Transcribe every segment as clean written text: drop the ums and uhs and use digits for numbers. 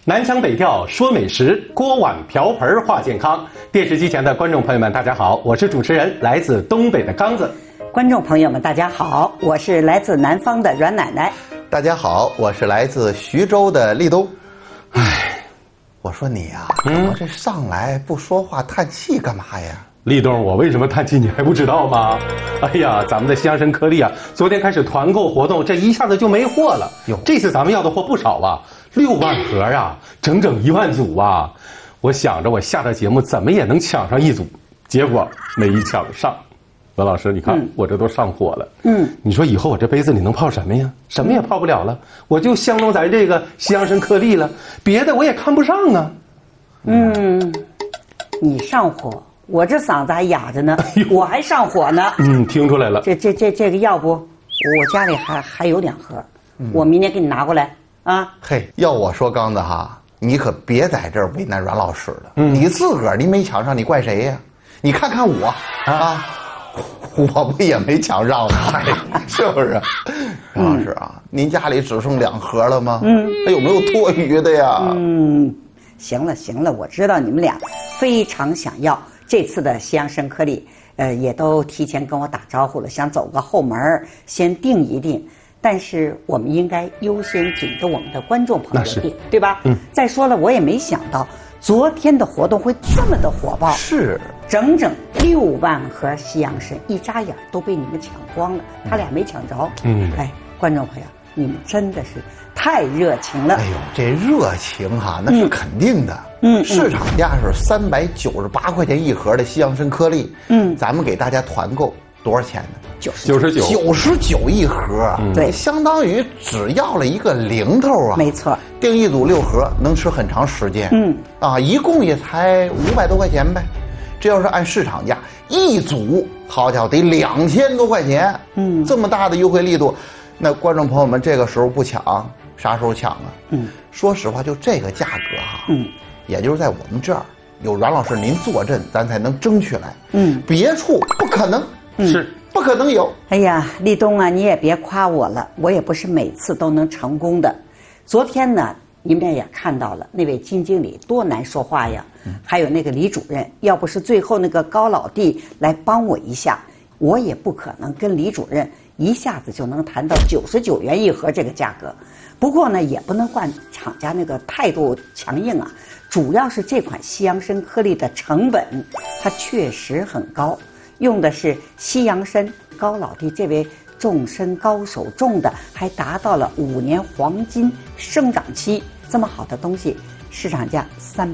南腔北调说美食，锅碗瓢盆话健康。电视机前的观众朋友们，大家好，我是主持人来自东北的刚子。 观众朋友们，大家好，我是来自南方的阮奶奶。 大家好，我是来自徐州的立冬。哎，我说你呀，我这上来不说话叹气干嘛呀？ 立冬，我为什么叹气你还不知道吗？哎呀，咱们的西洋参颗粒啊，昨天开始团购活动，这一下子就没货了。这次咱们要的货不少啊，6万盒啊，整整1万组啊！我想着我下的节目怎么也能抢上1组，结果没抢上。何老师，你看、我这都上火了。你说以后我这杯子里能泡什么呀？什么也泡不了了，我就相中咱这个西洋参颗粒了，别的我也看不上啊。 你上火，我这嗓子还哑着呢，我还上火呢。 听出来了。 这个要不，我家里还有2盒，我明天给你拿过来啊。 嘿，要我说刚子哈，你可别在这儿为难阮老师了。你自个儿你没抢上，你怪谁呀？你看看我啊，我不也没抢上吗？是不是？阮老师啊，您家里只剩2盒了吗？还有没有多余的呀？ 行了，我知道你们俩非常想要这次的西洋参颗粒，也都提前跟我打招呼了，想走个后门先定一定。但是我们应该优先紧着我们的观众朋友定，对吧？再说了，我也没想到昨天的活动会这么的火爆， 是整整6万盒西洋参，一眨眼都被你们抢光了，他俩没抢着。哎，观众朋友，你们真的是太热情了。 哎呦，这热情哈，那是肯定的。市场价是398块钱1盒的西洋参颗粒。咱们给大家团购多少钱呢？99一盒。 对， 相当于只要了一个零头啊。 没错， 订1组6盒，能吃很长时间。一共也才500多块钱呗。这要是按市场价，1组好家伙得2000多块钱。这么大的优惠力度，那观众朋友们这个时候不抢，啥时候抢啊？说实话，就这个价格哈，也就是在我们这儿有阮老师您坐镇，咱才能争取来。别处不可能， 是不可能有。 哎呀，立冬啊，你也别夸我了，我也不是每次都能成功的。昨天呢，你们也看到了那位金经理多难说话呀，还有那个李主任，要不是最后那个高老弟来帮我一下，我也不可能跟李主任一下子就能谈到99元1盒这个价格。不过呢，也不能怪厂家那个态度强硬啊，主要是这款西洋参颗粒的成本它确实很高，用的是西洋参，高老弟这位种参高手种的还达到了5年黄金生长期，这么好的东西，市场价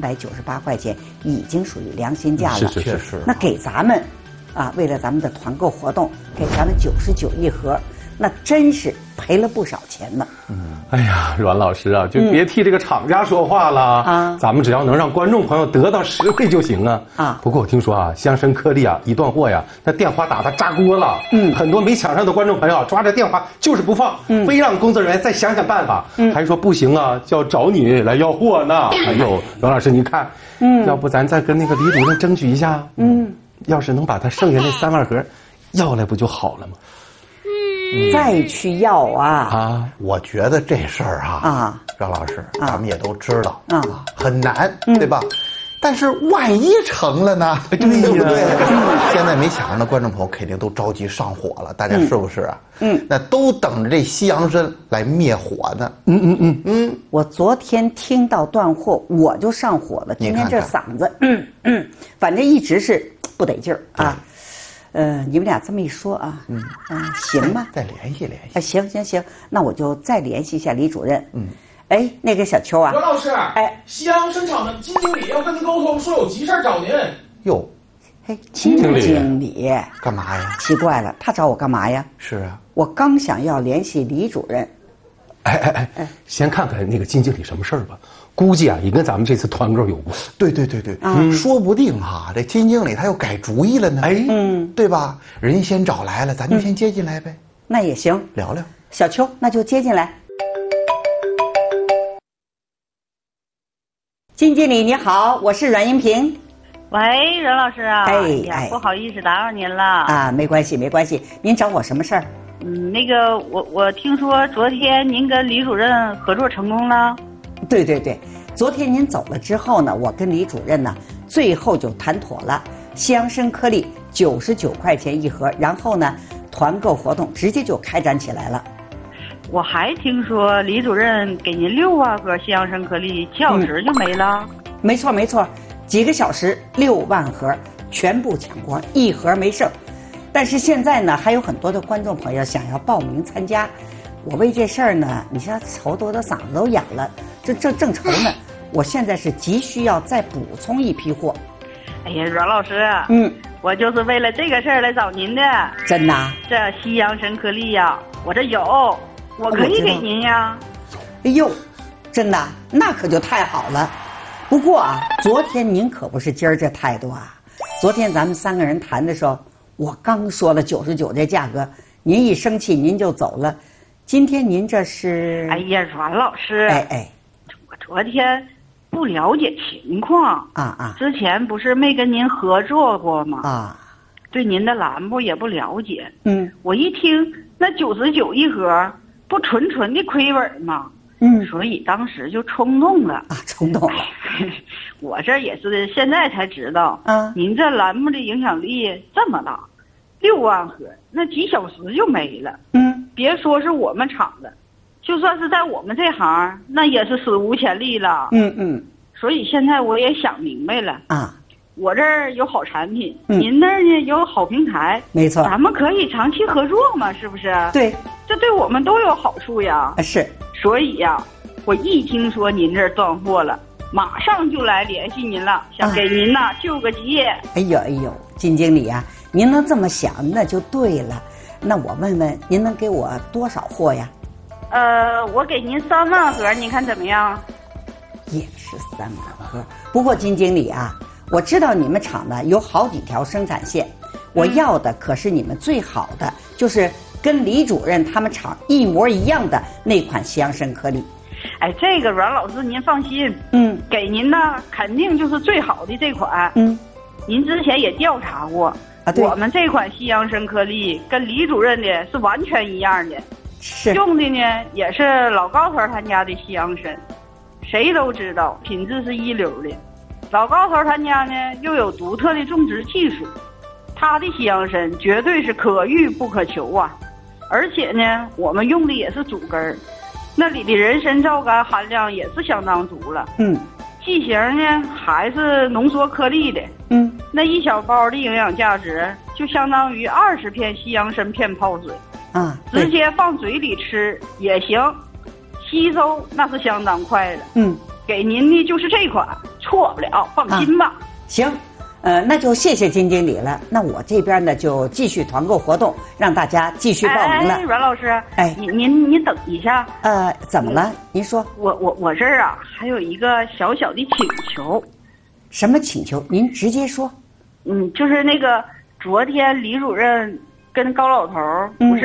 398块钱已经属于良心价了。 是。 那给咱们啊，为了咱们的团购活动，给咱们99一盒，那真是赔了不少钱呢。 哎呀，阮老师啊，就别替这个厂家说话了啊！ 咱们只要能让观众朋友得到实惠就行啊！不过我听说啊，西洋参颗粒啊，一断货呀，那电话打得炸锅了。很多没抢上的观众朋友抓着电话就是不放，非让工作人员再想想办法，还说不行啊，就要找你来要货呢。哎呦，阮老师您看，要不咱再跟那个李主任争取一下？要是能把他剩下那3万盒要来，不就好了吗？ 再去要啊！ 我觉得这事儿阮老师，咱们也都知道很难，对吧？但是万一成了呢？对不对？现在没抢上的观众朋友肯定都着急上火了，大家是不是啊？那都等着这西洋参来灭火呢。 我昨天听到断货我就上火了，今天这嗓子，反正一直是不得劲儿啊。你们俩这么一说啊，行吧， 再联系联行， 系。 那我就再联系一下李主任。哎，那个小邱啊， 阮老师，西洋参厂的金经理要跟您沟通，说有急事找您。 哟， 嘿，金经理干嘛呀？ 奇怪了，他找我干嘛呀？ 是啊， 我刚想要联系李主任。 先看看那个金经理什么事儿吧。估计啊，也跟咱们这次团购有关。 对，说不定这金经理他又改主意了呢。对吧？人先找来了，咱就先接进来呗。 那也行， 聊聊。 小邱，那就接进来。金经理你好，我是阮英平。 喂，阮老师啊， 哎， 不好意思打扰您了啊，没关系，您找我什么事儿？ 那个我听说昨天您跟李主任合作成功了。 对， 昨天您走了之后呢，我跟李主任呢，最后就谈妥了，西洋参颗粒99块钱一盒，然后呢，团购活动直接就开展起来了。 我还听说李主任给您6万盒西洋参颗粒，几小时就没了。 没错没错，几个小时6万盒全部抢光，一盒没剩。但是现在呢，还有很多的观众朋友想要报名参加，我为这事儿呢，你像愁得我的嗓子都哑了，这正愁呢。我现在是急需要再补充一批货。 哎呀，阮老师，我就是为了这个事儿来找您的。 真的啊？ 这西洋参颗粒呀，我这有，我可以给您呀。 哎呦，真的，那可就太好了。不过啊，昨天您可不是今儿这态度啊。昨天咱们3个人谈的时候，我刚说了99这价格，您一生气您就走了。今天您这是？ 哎呀，阮老师，我昨天不了解情况之前不是没跟您合作过吗？对您的栏目也不了解。我一听那99一盒，不纯的亏本吗？所以当时就冲动了。 冲动了。 我这也是现在才知道，您这栏目的影响力这么大，6万盒，那几小时就没了。别说是我们厂的，就算是在我们这行，那也是史无前例了。所以现在我也想明白了我这儿有好产品，您那儿呢有好平台， 没错， 咱们可以长期合作嘛，是不是？ 对， 这对我们都有好处呀。 是。 所以呀，我一听说您这儿断货了，马上就来联系您了，想给您呐救个急。 哎呦，金经理啊，您能这么想那就对了。那我问问，您能给我多少货呀？ 我给您3万盒，你看怎么样？ 也是3万盒。不过金经理啊，我知道你们厂呢有好几条生产线，我要的可是你们最好的，就是跟李主任他们厂一模一样的那款西洋参颗粒。 哎，这个阮老师您放心，给您呢肯定就是最好的这款。您之前也调查过我们这款西洋参颗粒跟李主任的是完全一样的， 是用的呢也是老高头他家的西洋参，谁都知道品质是一流的。老高头他家呢又有独特的种植技术，他的西洋参绝对是可遇不可求啊。而且呢，我们用的也是主根儿，那里的人参皂苷含量也是相当足了。剂型呢还是浓缩颗粒的。那一小包的营养价值就相当于20片西洋参片泡水直接放嘴里吃也行，吸收那是相当快的。给您的就是这款，错不了，放心吧。 行。那就谢谢金经理了。那我这边呢就继续团购活动，让大家继续报名了。 阮老师，您等一下。 怎么了？您说。 我这儿啊还有一个小小的请求。 什么请求？您直接说。 就是那个昨天李主任跟高老头不是